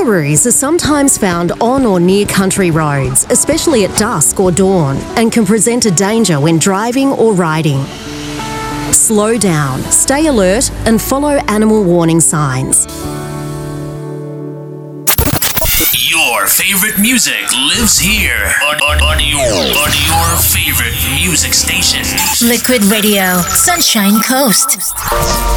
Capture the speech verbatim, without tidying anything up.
Kangaroos are sometimes found on or near country roads, especially at dusk or dawn, and can present a danger when driving or riding. Slow down, stay alert, and follow animal warning signs. Your favorite music lives here on, on, on, your, on your favorite music station. Liquid Radio, Sunshine Coast.